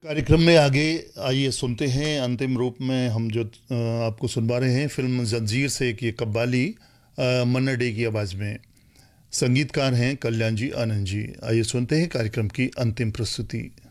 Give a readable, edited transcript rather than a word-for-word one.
कार्यक्रम में आगे आइए सुनते हैं अंतिम रूप में हम जो आपको सुनवा रहे हैं फिल्म जंजीर से एक ये कव्वाली मन्ना डे की आवाज़ में। संगीतकार हैं कल्याण जी आनंद जी। आइए सुनते हैं कार्यक्रम की अंतिम प्रस्तुति।